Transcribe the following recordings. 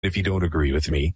if you don't agree with me.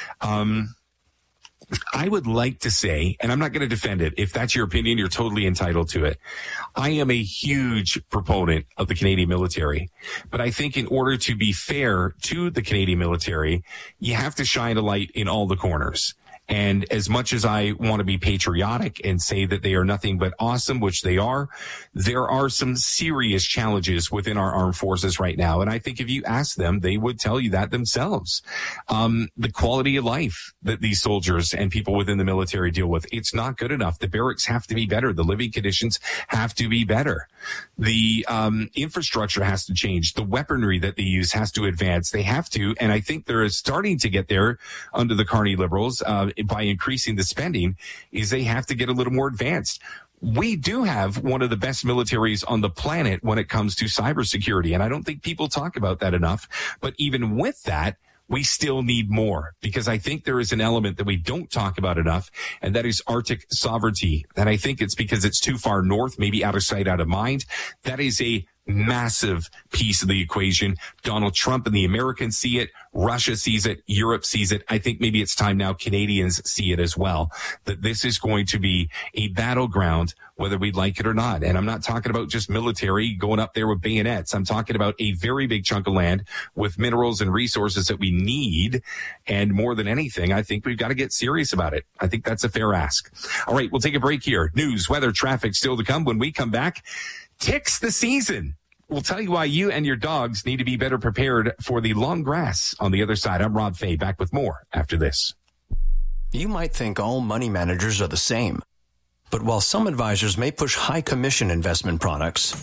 I would like to say, and I'm not going to defend it. If that's your opinion, you're totally entitled to it. I am a huge proponent of the Canadian military, but I think in order to be fair to the Canadian military, you have to shine a light in all the corners. And as much as I want to be patriotic and say that they are nothing but awesome, which they are, there are some serious challenges within our armed forces right now. And I think if you ask them, they would tell you that themselves. The quality of life that these soldiers and people within the military deal with, it's not good enough. The barracks have to be better. The living conditions have to be better. The infrastructure has to change. The weaponry that they use has to advance. They have to, and I think they're starting to get there under the Carney Liberals, by increasing the spending, is they have to get a little more advanced. We do have one of the best militaries on the planet when it comes to cybersecurity, and I don't think people talk about that enough. But even with that, we still need more, because I think there is an element that we don't talk about enough, and that is Arctic sovereignty. And I think it's because it's too far north, maybe out of sight, out of mind. That is a massive piece of the equation. Donald Trump and the Americans see it. Russia sees it. Europe sees it. I think maybe it's time now Canadians see it as well, that this is going to be a battleground, whether we like it or not. And I'm not talking about just military going up there with bayonets. I'm talking about a very big chunk of land with minerals and resources that we need. And more than anything, I think we've got to get serious about it. I think that's a fair ask. All right, we'll take a break here. News, weather, traffic still to come. When we come back, ticks the season. We'll tell you why you and your dogs need to be better prepared for the long grass on the other side. I'm Rob Fay, back with more after this. You might think all money managers are the same. But while some advisors may push high commission investment products,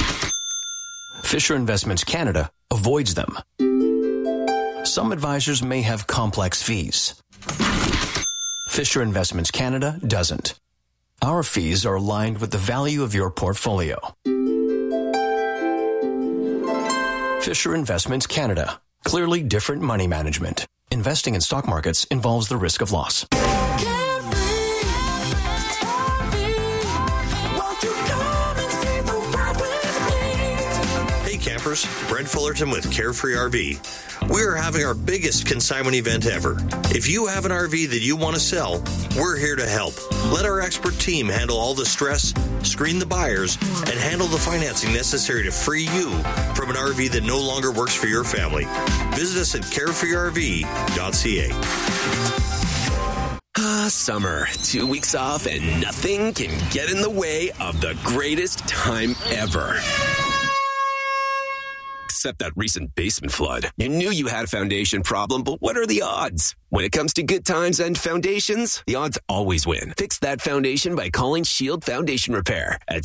Fisher Investments Canada avoids them. Some advisors may have complex fees. Fisher Investments Canada doesn't. Our fees are aligned with the value of your portfolio. Fisher Investments Canada. Clearly different money management. Investing in stock markets involves the risk of loss. Hey campers, Brent Fullerton with Carefree RV. We are having our biggest consignment event ever. If you have an RV that you want to sell, we're here to help. Let our expert team handle all the stress, screen the buyers, and handle the financing necessary to free you from an RV that no longer works for your family. Visit us at carefreerv.ca. Summer. 2 weeks off and nothing can get in the way of the greatest time ever. Except that recent basement flood. You knew you had a foundation problem, but what are the odds? When it comes to good times and foundations, the odds always win. Fix that foundation by calling Shield Foundation Repair at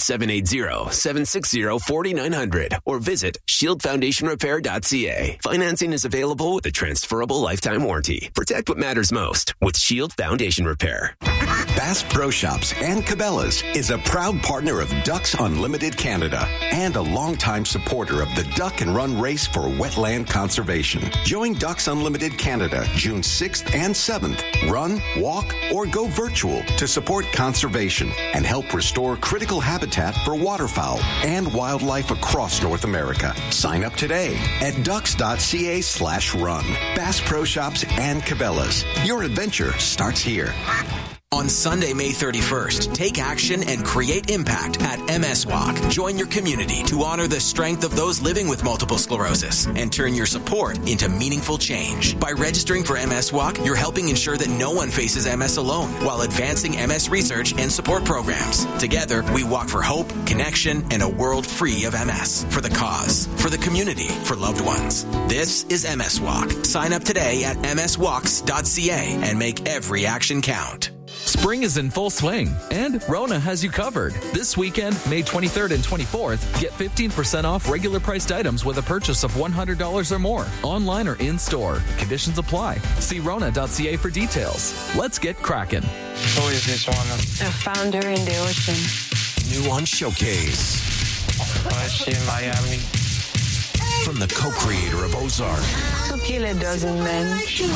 780-760-4900 or visit shieldfoundationrepair.ca. Financing is available with a transferable lifetime warranty. Protect what matters most with Shield Foundation Repair. Bass Pro Shops and Cabela's is a proud partner of Ducks Unlimited Canada and a longtime supporter of the Duck and Run Race for Wetland Conservation. Join Ducks Unlimited Canada June 6th and 7th. Run, walk, or go virtual to support conservation and help restore critical habitat for waterfowl and wildlife across North America. Sign up today at ducks.ca/run. Bass Pro Shops and Cabela's. Your adventure starts here. On Sunday, May 31st, take action and create impact at MS Walk. Join your community to honor the strength of those living with multiple sclerosis and turn your support into meaningful change. By registering for MS Walk, you're helping ensure that no one faces MS alone while advancing MS research and support programs. Together, we walk for hope, connection, and a world free of MS. For the cause, for the community, for loved ones. This is MS Walk. Sign up today at mswalks.ca and make every action count. Spring is in full swing, and Rona has you covered. This weekend, May 23rd and 24th, get 15% off regular priced items with a purchase of $100 or more, online or in-store. Conditions apply. See Rona.ca for details. Let's get cracking. Who is this one? A founder in the ocean. New on Showcase. She in Miami. From the co-creator of Ozark. To kill a dozen men.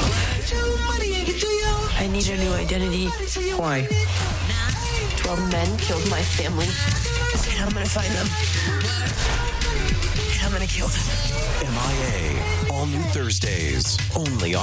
I need a new identity. Why? 12 men killed my family. And I'm gonna find them. And I'm I'm gonna kill them. MIA. All new Thursdays. Only on